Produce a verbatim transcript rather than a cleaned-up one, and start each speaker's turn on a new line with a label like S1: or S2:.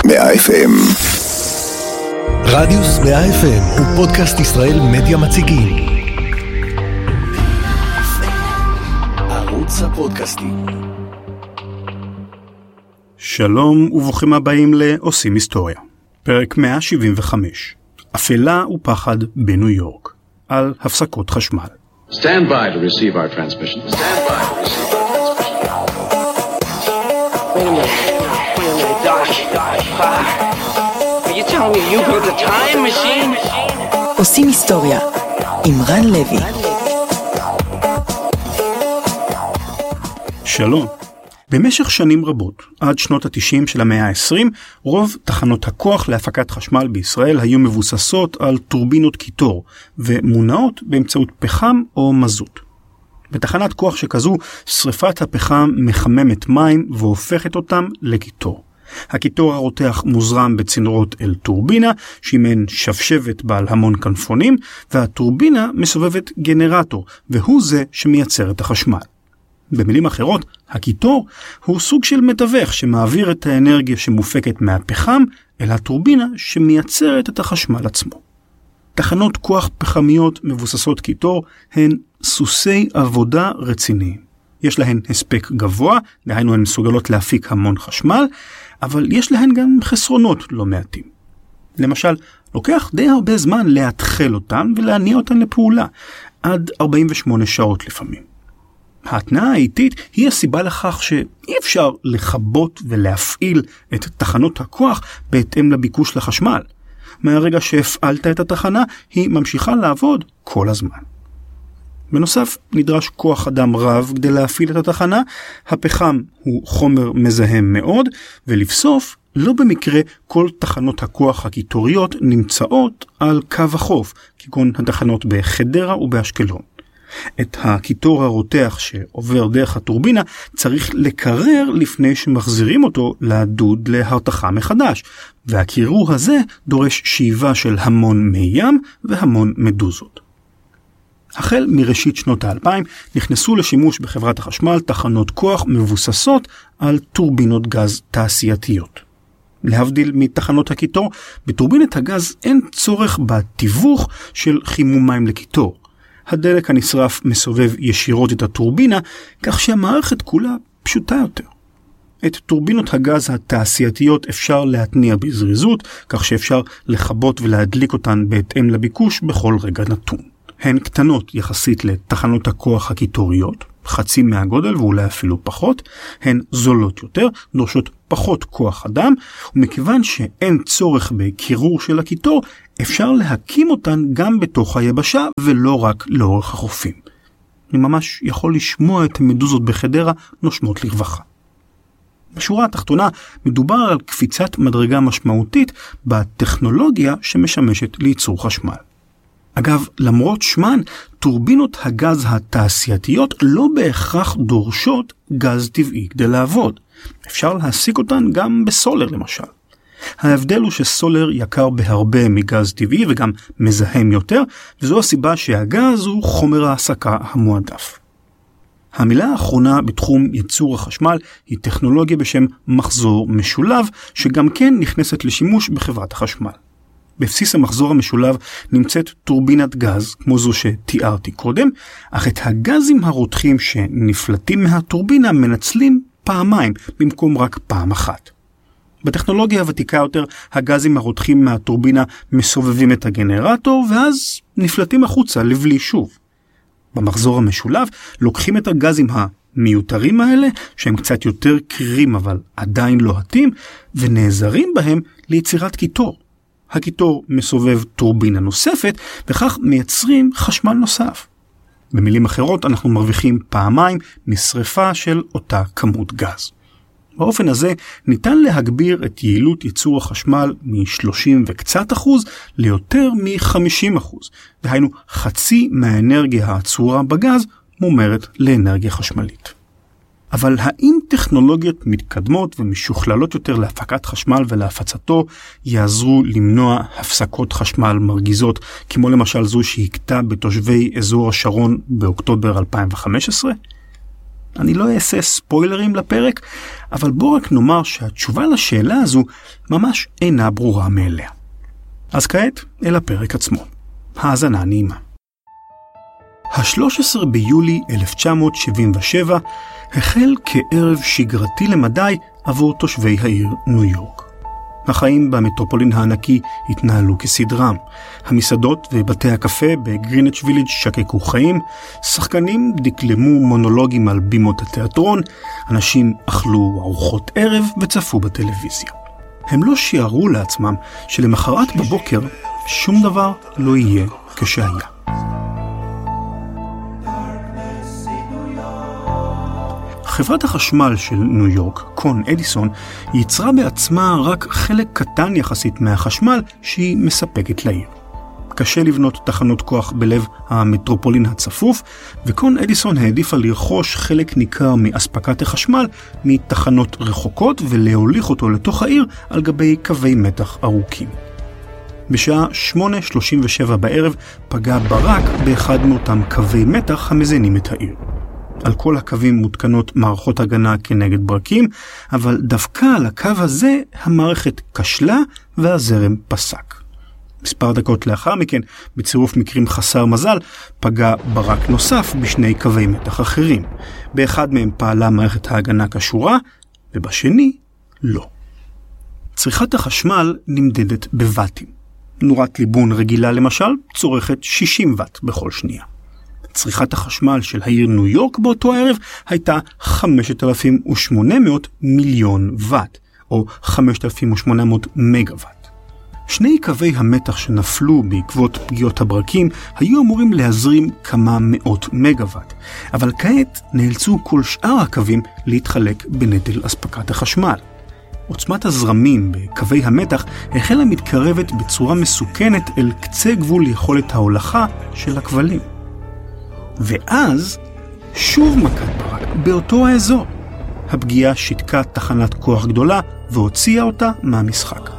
S1: מאה אף אם.
S2: רדיוס מאה אף אם הוא פודקאסט ישראל מדיה מציגים. ערוץ הפודקאסטים.
S3: שלום וברוכים הבאים לעושים היסטוריה. פרק מאה שבעים וחמש. אפלה ופחד בניו יורק. על הפסקות חשמל.
S4: Stand by to receive our transmission. Stand by to receive our transmission.
S5: Wait a minute. Wait a minute, Doc. Doc. Are you telling me you built a time machine?
S6: עושים היסטוריה עם רן לוי.
S3: שלום. במשך שנים רבות, עד שנות ה-תשעים של המאה ה-עשרים, רוב תחנות הכוח להפקת חשמל בישראל היו מבוססות על טורבינות קיטור, ומונעות באמצעות פחם או מזוט. בתחנת כוח שכזו, שריפת הפחם מחממת מים והופכת אותם לקיטור. הקיטור הרותח מוזרם בצינורות אל טורבינה, שהיא מעין שבשבת בעל המון כנפונים, והטורבינה מסובבת גנרטור, והוא זה שמייצר את החשמל. במילים אחרות, הקיטור הוא סוג של מתווך שמעביר את האנרגיה שמופקת מהפחם אל הטורבינה שמייצרת את החשמל עצמו. תחנות כוח פחמיות מבוססות קיטור הן סוסי עבודה רציניים. יש להן הספק גבוה, דהיינו הן מסוגלות להפיק המון חשמל, אבל יש להן גם חסרונות לא מעטים. למשל, לוקח די הרבה זמן להתחל אותן ולהניע אותן לפעולה, עד ארבעים ושמונה שעות לפעמים. ההתנעה האיטית היא הסיבה לכך שאי אפשר לכבות ולהפעיל את תחנות הכוח בהתאם לביקוש לחשמל. מהרגע שהפעלת את התחנה, היא ממשיכה לעבוד כל הזמן. בנוסף, נדרש כוח אדם רב כדי להפעיל את התחנה. הפחם הוא חומר מזהם מאוד, ולבסוף, לא במקרה כל תחנות הכוח הקיטוריות נמצאות על קו החוף, כגון התחנות בחדרה ובאשקלון. את הקיטור הרותח שעובר דרך הטורבינה צריך לקרר לפני שמחזירים אותו לדוד להרתחה מחדש, והקירור הזה דורש שאיבה של המון מי ים והמון מדוזות. החל מראשית שנות האלפיים נכנסו לשימוש בחברת החשמל תחנות כוח מבוססות על טורבינות גז תעשייתיות. להבדיל מתחנות הקיטור, בטורבינת הגז אין צורך בתיווך של חימום מים לקיטור. הדלק הנשרף מסובב ישירות את הטורבינה, כך שהמערכת כולה פשוטה יותר. את טורבינות הגז התעשייתיות אפשר להתניע בזריזות, כך שאפשר לכבות ולהדליק אותן בהתאם לביקוש בכל רגע נתון. הן קטנות יחסית לתחנות הכוח הקיטוריות, חצי מהגודל ואולי אפילו פחות, הן זולות יותר, דורשות פחות כוח אדם, ומכיוון שאין צורך בקירור של הקיטור, אפשר להקים אותן גם בתוך היבשה ולא רק לאורך החופים. אני ממש יכול לשמוע את המדוזות בחדרה נושמות לרווחה. בשורה התחתונה מדובר על קפיצת מדרגה משמעותית בטכנולוגיה שמשמשת לייצור חשמל. אגב, למרות שמן, טורבינות הגז התעשייתיות לא בהכרח דורשות גז טבעי כדי לעבוד. אפשר להשיג אותן גם בסולר למשל. ההבדל הוא שסולר יקר בהרבה מגז טבעי וגם מזהם יותר, וזו הסיבה שהגז הוא חומר ההסקה המועדף. המילה האחרונה בתחום ייצור החשמל היא טכנולוגיה בשם מחזור משולב, שגם כן נכנסת לשימוש בחברת החשמל. בבסיס המחזור המשולב נמצאת טורבינת גז, כמו זו שתיארתי קודם, אך את הגזים הרותחים שנפלטים מהטורבינה מנצלים פעמיים במקום רק פעם אחת. בטכנולוגיה הוותיקה יותר, הגזים הרותחים מהטורבינה מסובבים את הגנרטור ואז נפלטים החוצה לבלי שוב. במחזור המשולב לוקחים את הגזים המיותרים האלה, שהם קצת יותר קרירים אבל עדיין לוהטים, ונעזרים בהם ליצירת קיטור. הקיטור מסובב טורבינה נוספת, וכך מייצרים חשמל נוסף. במילים אחרות, אנחנו מרוויחים פעמיים משריפה של אותה כמות גז. באופן הזה ניתן להגביר את יעילות ייצור החשמל מ-שלושים וקצת אחוז ליותר מ-חמישים אחוז, דהיינו חצי מהאנרגיה העצורה בגז מומרת לאנרגיה חשמלית. אבל האם טכנולוגיות מתקדמות ומשוכללות יותר להפקת חשמל ולהפצתו יעזרו למנוע הפסקות חשמל מרגיזות, כמו למשל זו שהקטה בתושבי אזור השרון באוקטובר אלפיים וחמש עשרה? אני לא אעשה ספוילרים לפרק, אבל בוא רק נאמר שהתשובה לשאלה הזו ממש אינה ברורה מאליה. אז כעת אל הפרק עצמו. האזנה נעימה. ה-שלושה עשר ביולי אלף תשע מאות שבעים ושבע החל כערב שגרתי למדי עבור תושבי העיר ניו יורק. החיים במטרופולין הענקי התנהלו כסדרם. המסעדות ובתי הקפה בגריניץ' ויליג' שקקו חיים, שחקנים דקלמו מונולוגים על בימות התיאטרון, אנשים אכלו ארוחות ערב וצפו בטלוויזיה. הם לא שיערו לעצמם שלמחרת בבוקר שום דבר לא יהיה כשהיה. חברת החשמל של ניו יורק, קון אדיסון, ייצרה בעצמה רק חלק קטן יחסית מהחשמל שהיא מספקת לעיר. קשה לבנות תחנות כוח בלב המטרופולין הצפוף, וקון אדיסון העדיפה לרכוש חלק ניכר מאספקת החשמל מתחנות רחוקות ולהוליך אותו לתוך העיר על גבי קווי מתח ארוכים. בשעה שמונה שלושים ושבע בערב פגע ברק באחד מאותם קווי מתח המזינים את העיר. על כל הקווים מותקנות מערכות הגנה כנגד ברקים, אבל דווקא על הקו הזה המערכת כשלה והזרם פסק. מספר דקות לאחר מכן, בצירוף מקרים חסר מזל, פגע ברק נוסף בשני קווי מתח אחרים. באחד מהם פעלה מערכת ההגנה כשורה, ובשני לא. צריכת החשמל נמדדת בוואטים. נורת ליבון רגילה למשל צורכת שישים ואט בכל שנייה. צריכת החשמל של העיר ניו יורק באותו הערב הייתה חמשת אלפים ושמונה מאות מיליון ואט, או חמשת אלפים ושמונה מאות מגה ואט. שני קווי המתח שנפלו בעקבות פגיעות הברקים היו אמורים להזרים כמה מאות מגה ואט, אבל כעת נאלצו כל שאר הקווים להתחלק בנטל אספקת החשמל. עוצמת הזרמים בקווי המתח החלה מתקרבת בצורה מסוכנת אל קצה גבול יכולת ההולכה של הכבלים. ואז שוב מכת ברק באותו האזור. הפגיעה שיתקה תחנת כוח גדולה והוציאה אותה מהמשחק.